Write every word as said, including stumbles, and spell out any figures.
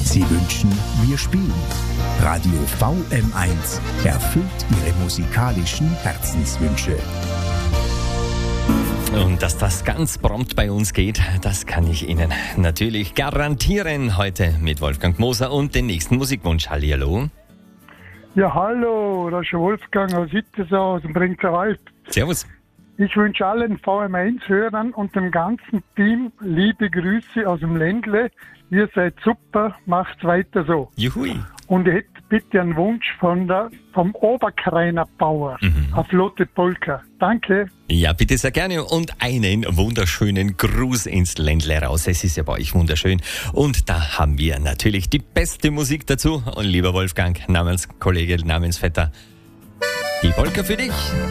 Sie wünschen, wir spielen. Radio V M eins erfüllt Ihre musikalischen Herzenswünsche. Und dass das ganz prompt bei uns geht, das kann ich Ihnen natürlich garantieren. Heute mit Wolfgang Moser und den nächsten Musikwunsch. Hallihallo. Ja, hallo, das ist der Wolfgang aus Ittesau, aus dem Brinkerwald. Servus. Ich wünsche allen V M eins-Hörern und dem ganzen Team liebe Grüße aus dem Ländle. Ihr seid super, macht's weiter so. Juhui. Und ich hätte bitte einen Wunsch von der, vom Oberkreiner Bauer Mhm. auf Lotte Polka. Danke. Ja, bitte sehr gerne und einen wunderschönen Gruß ins Ländle raus. Es ist ja bei euch wunderschön. Und da haben wir natürlich die beste Musik dazu. Und lieber Wolfgang, Namenskollege, Namensvetter, die Polka für dich.